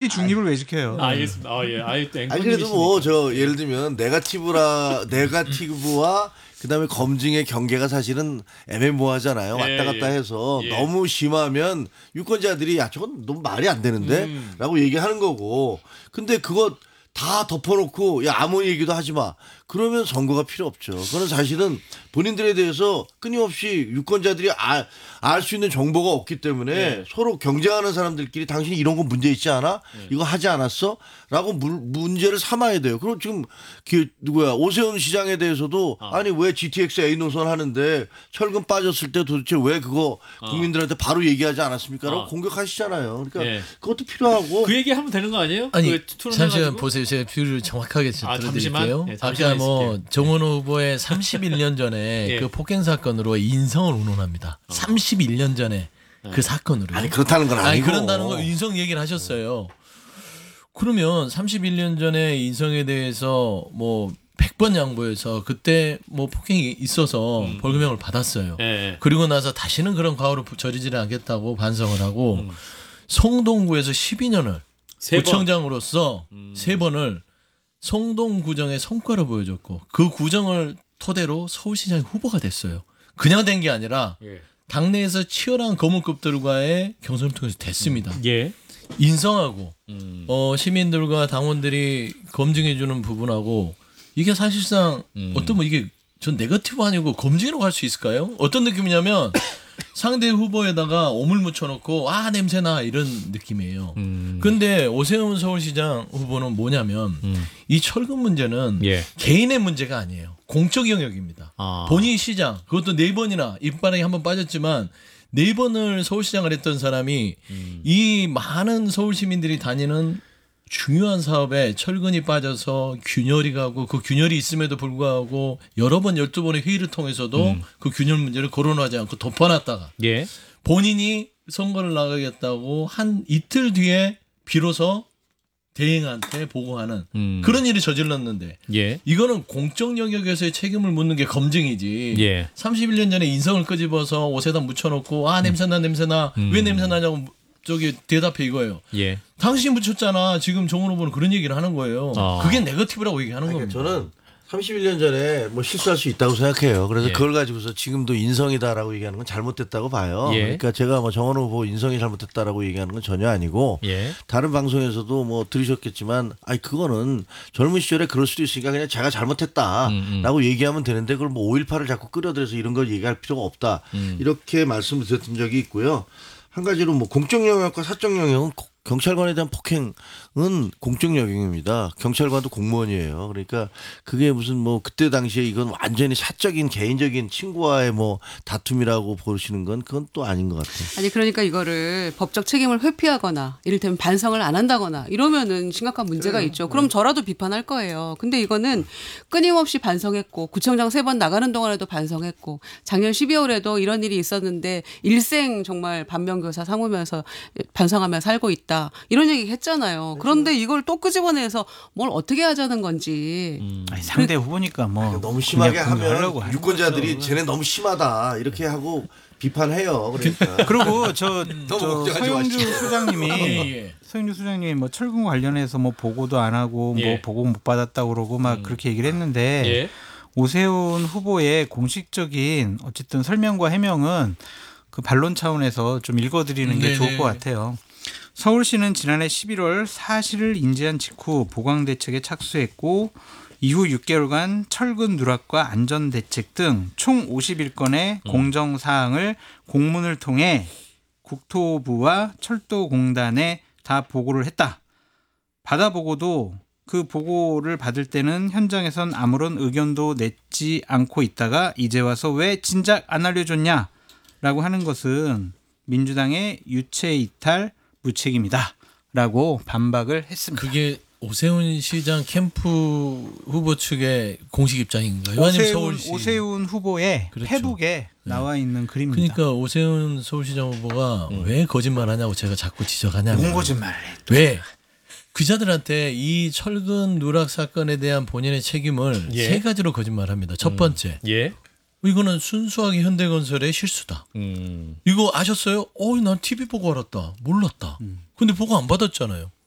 중립을 왜 지켜요? 알겠습니다. 예. 아니 그래도 뭐 저 예를 들면 네거티브와 그다음에 검증의 경계가 사실은 애매모호하잖아요. 왔다 갔다 해서 너무 심하면 유권자들이 야 저건 너무 말이 안 되는데라고 얘기하는 거고. 근데 그거 다 덮어놓고 야 아무 얘기도 하지 마. 그러면 선거가 필요 없죠. 그건 사실은 본인들에 대해서 끊임없이 유권자들이 알 수 있는 정보가 없기 때문에 서로 경쟁하는 사람들끼리 당신이 이런 거 문제 있지 않아? 이거 하지 않았어? 라고 문제를 삼아야 돼요. 그럼 지금 오세훈 시장에 대해서도 아니 왜 GTX A 노선 하는데 철근 빠졌을 때 도대체 왜 그거 국민들한테 바로 얘기하지 않았습니까? 라고 공격하시잖아요. 그러니까 그것도 필요하고. 그 얘기 하면 되는 거 아니에요? 아니 잠시만 보세요. 제가 뷰를 정확하게 들어드릴게요. 아까 뭐 정원호 후보의 31년 전에 그 폭행 사건으로 인성을 운운합니다. 31년 전에 그 사건으로. 아니 그렇다는 건 아니고. 아니 그런다는 거 인성 얘기를 하셨어요. 그러면 31년 전에 인성에 대해서 뭐 100번 양보해서 그때 뭐 폭행이 있어서 벌금형을 받았어요. 그리고 나서 다시는 그런 과오를 저지르지 않겠다고 반성을 하고 성동구에서 12년을 구청장으로서 3번을 성동구정의 성과를 보여줬고 그 구정을 토대로 서울시장 후보가 됐어요. 그냥 된 게 아니라 당내에서 치열한 거물급들과의 경선을 통해서 됐습니다. 인성하고 시민들과 당원들이 검증해주는 부분하고 이게 사실상 어떤 뭐 이게 전 네거티브 아니고 검증이라고 할 수 있을까요? 어떤 느낌이냐면 상대 후보에다가 오물 묻혀놓고 냄새나 이런 느낌이에요. 그런데 오세훈 서울시장 후보는 뭐냐면 이 철근 문제는 개인의 문제가 아니에요. 공적 영역입니다. 본인 시장 그것도 4번이나 입바람이 한번 빠졌지만 4번을 서울시장을 했던 사람이 이 많은 서울 시민들이 다니는 중요한 사업에 철근이 빠져서 균열이 가고 그 균열이 있음에도 불구하고 여러 번 12번의 회의를 통해서도 그 균열 문제를 거론하지 않고 덮어놨다가 본인이 선거를 나가겠다고 한 이틀 뒤에 비로소 대행한테 보고하는 그런 일이 저질렀는데 이거는 공적 영역에서의 책임을 묻는 게 검증이지 31년 전에 인성을 끄집어서 옷에다 묻혀놓고 냄새나 왜 냄새나냐고 저기 대답해 이거예요. 당신이 묻혔잖아. 지금 정원 후보는 그런 얘기를 하는 거예요. 그게 네거티브라고 얘기하는 겁니다. 저는 31년 전에 뭐 실수할 수 있다고 생각해요. 그래서 그걸 가지고서 지금도 인성이다라고 얘기하는 건 잘못됐다고 봐요. 그러니까 제가 뭐 정원 후보 인성이 잘못됐다라고 얘기하는 건 전혀 아니고 다른 방송에서도 뭐 들으셨겠지만 그거는 젊은 시절에 그럴 수도 있으니까 그냥 제가 잘못했다라고 얘기하면 되는데 그걸 뭐 5.18을 자꾸 끌어들여서 이런 걸 얘기할 필요가 없다. 이렇게 말씀을 드렸던 적이 있고요. 한 가지로 뭐 공적 영역과 사적 영역은 경찰관에 대한 폭행은 공적 영역입니다. 경찰관도 공무원이에요. 그러니까 그게 무슨 뭐 그때 당시에 이건 완전히 사적인 개인적인 친구와의 뭐 다툼이라고 보시는 건 그건 또 아닌 것 같아요. 아니 그러니까 이거를 법적 책임을 회피하거나 이를테면 반성을 안 한다거나 이러면은 심각한 문제가 있죠. 그럼 저라도 비판할 거예요. 근데 이거는 끊임없이 반성했고 구청장 3번 나가는 동안에도 반성했고 작년 12월에도 이런 일이 있었는데 일생 정말 반면교사 삼으면서 반성하며 살고 있다. 이런 얘기 했잖아요. 그런데 이걸 또 끄집어내서 뭘 어떻게 하자는 건지. 상대 후보니까 뭐 너무 심하게 하면 유권자들이 쟤네 너무 심하다 이렇게 하고 비판해요. 그러니까. 그리고 저 서영주 소장님이 뭐 철근 관련해서 뭐 보고도 안 하고 뭐 보고 못 받았다고 그러고 막 그렇게 얘기를 했는데 오세훈 후보의 공식적인 어쨌든 설명과 해명은 그 반론 차원에서 좀 읽어드리는 게 좋을 것 같아요. 서울시는 지난해 11월 사실을 인지한 직후 보강대책에 착수했고 이후 6개월간 철근 누락과 안전대책 등 총 51건의 공정사항을 공문을 통해 국토부와 철도공단에 다 보고를 했다. 받아보고도 그 보고를 받을 때는 현장에선 아무런 의견도 냈지 않고 있다가 이제 와서 왜 진작 안 알려줬냐라고 하는 것은 민주당의 유체이탈 무책임이다라고 반박을 했습니다. 그게 오세훈 시장 캠프 후보 측의 공식 입장인가요? 오세훈 후보의 페북에 나와 있는 그림입니다. 그러니까 오세훈 서울시장 후보가 왜 거짓말하냐고 제가 자꾸 지적하냐면 뭔 거짓말을 해? 왜? 기자들한테 이 철근 누락 사건에 대한 본인의 책임을 3가지로 거짓말합니다. 첫 번째, 이거는 순수하게 현대건설의 실수다. 이거 아셨어요? 난 TV 보고 알았다. 몰랐다. 근데 보고 안 받았잖아요.